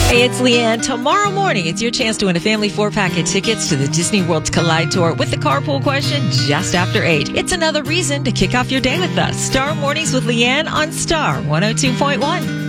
Hey, it's Leanne. Tomorrow morning, it's your chance to win a family 4-pack of tickets to the Disney World's Collide Tour with the carpool question just after 8. It's another reason to kick off your day with us. Star Mornings with Leanne on Star 102.1.